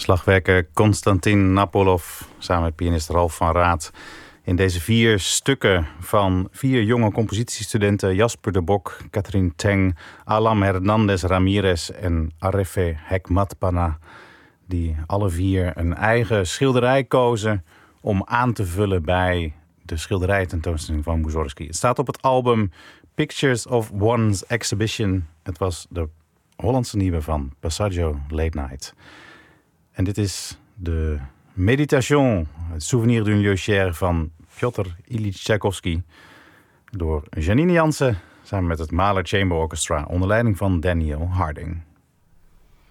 Slagwerker Konstantin Napolov samen met pianist Ralf van Raat. In deze 4 stukken van 4 jonge compositiestudenten Jasper de Bok, Catherine Teng, Alam Hernandez Ramirez en Arefe Hekmatpana, die alle 4 een eigen schilderij kozen om aan te vullen bij de schilderijtentoonstelling van Mussorgsky. Het staat op het album Pictures of One's Exhibition. Het was de Hollandse nieuwe van Passaggio Late Night. En dit is de Méditation, het souvenir d'une lieu van Piotr Ilyich Tchaikovsky, door Janine Jansen samen met het Mahler Chamber Orchestra onder leiding van Daniel Harding.